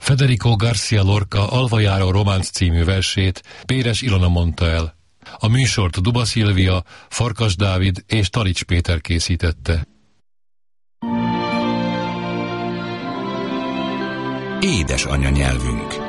Federico García Lorca Alvajáró románc című versét Péres Ilona mondta el. A műsort Duba Szilvia, Farkas Dávid és Talics Péter készítette. Édes anyanyelvünk.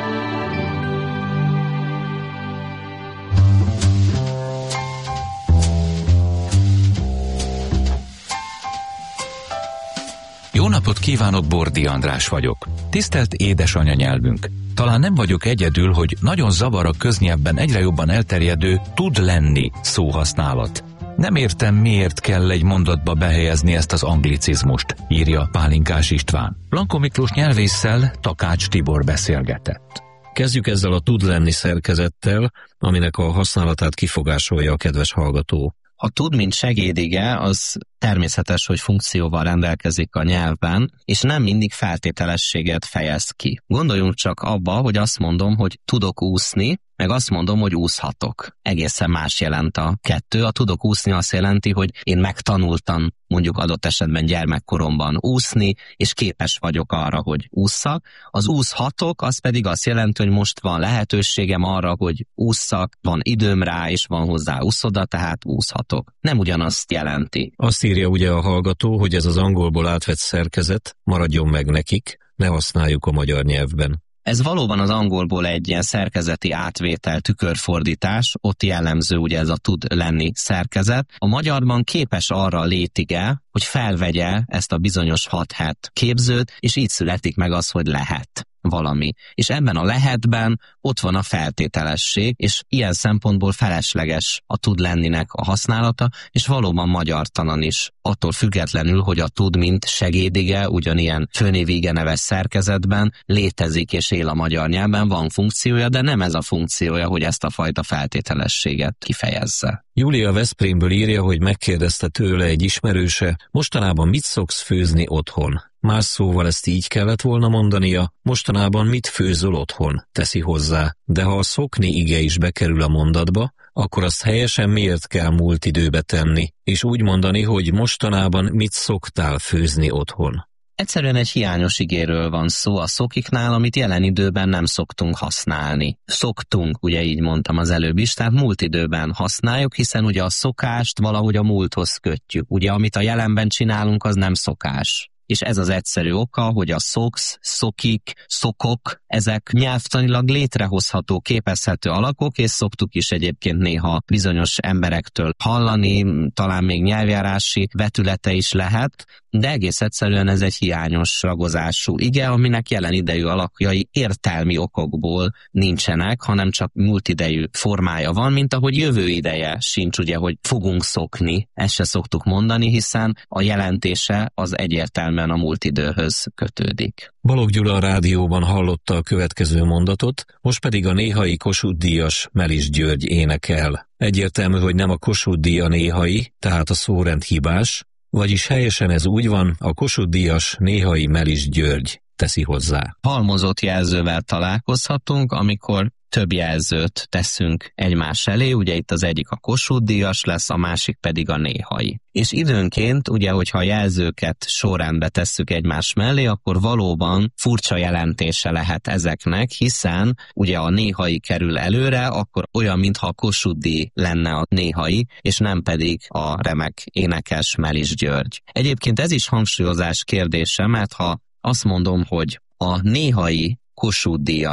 Jó napot kívánok, Bordi András vagyok. Tisztelt édesanyanyelvünk! Talán nem vagyok egyedül, hogy nagyon zavar a köznyelvben egyre jobban elterjedő tud lenni szóhasználat. Nem értem, miért kell egy mondatba behelyezni ezt az anglicizmust, írja Pálinkás István. Blanko Miklós nyelvésszel Takács Tibor beszélgetett. Kezdjük ezzel a tud lenni szerkezettel, aminek a használatát kifogásolja a kedves hallgató. A tud, mint segédige, az természetes, hogy funkcióval rendelkezik a nyelvben, és nem mindig feltételességet fejez ki. Gondoljunk csak abba, hogy azt mondom, hogy tudok úszni, meg azt mondom, hogy úszhatok. Egészen más jelent a kettő. A tudok úszni azt jelenti, hogy én megtanultam mondjuk adott esetben gyermekkoromban úszni, és képes vagyok arra, hogy ússzak. Az úszhatok, az pedig azt jelenti, hogy most van lehetőségem arra, hogy ússzak, van időm rá, és van hozzá úszoda, tehát úszhatok. Nem ugyanazt jelenti. Azt írja ugye a hallgató, hogy ez az angolból átvett szerkezet maradjon meg nekik, ne használjuk a magyar nyelvben. Ez valóban az angolból egy ilyen szerkezeti átvétel, tükörfordítás, ott jellemző ugye ez a tud lenni szerkezet. A magyarban képes arra a létige, hogy felvegye ezt a bizonyos 6-7 képzőt, és így születik meg az, hogy lehet valami. És ebben a lehetben ott van a feltételesség, és ilyen szempontból felesleges a tud lenninek a használata, és valóban magyartalan is. Attól függetlenül, hogy a tud, mint segédige, ugyanilyen főnév-ige neves szerkezetben létezik és él a magyar nyelvben, van funkciója, de nem ez a funkciója, hogy ezt a fajta feltételességet kifejezze. Júlia Veszprémből írja, hogy megkérdezte tőle egy ismerőse, mostanában mit szoksz főzni otthon? Más szóval ezt így kellett volna mondania, mostanában mit főzöl otthon, teszi hozzá, de ha a szokni ige is bekerül a mondatba, akkor azt helyesen miért kell múlt időbe tenni, és úgy mondani, hogy mostanában mit szoktál főzni otthon. Egyszerűen egy hiányos igéről van szó a szokiknál, amit jelen időben nem szoktunk használni. Szoktunk, ugye így mondtam az előbb is, tehát múlt időben használjuk, hiszen ugye a szokást valahogy a múlthoz kötjük. Ugye amit a jelenben csinálunk, az nem szokás. És ez az egyszerű oka, hogy a szoksz, szokik, szokok, ezek nyelvtanilag létrehozható, képezhető alakok, és szoktuk is egyébként néha bizonyos emberektől hallani, talán még nyelvjárási vetülete is lehet, de egész egyszerűen ez egy hiányos ragozású ige, aminek jelen idejű alakjai értelmi okokból nincsenek, hanem csak múltidejű formája van, mint ahogy jövő ideje sincs, ugye, hogy fogunk szokni, ezt se szoktuk mondani, hiszen a jelentése az egyértelműen a múlt időhöz kötődik. Balogh Gyula a rádióban hallotta a következő mondatot, most pedig a néhai Kossuth-díjas Melis György énekel. Egyértelmű, hogy nem a Kossuth-díj a néhai, tehát a szórend hibás, vagyis helyesen ez úgy van, a Kossuth-díjas néhai Melis György, teszi hozzá. Halmozott jelzővel találkozhatunk, amikor több jelzőt teszünk egymás elé, ugye itt az egyik a Kossuth-díjas lesz, a másik pedig a néhai. És időnként, ugye, hogyha a jelzőket sorrendbe tesszük egymás mellé, akkor valóban furcsa jelentése lehet ezeknek, hiszen ugye a néhai kerül előre, akkor olyan, mintha a Kossuth-díj lenne a néhai, és nem pedig a remek énekes Melis György. Egyébként ez is hangsúlyozás kérdése, mert ha azt mondom, hogy a néhai Kossuth-díjas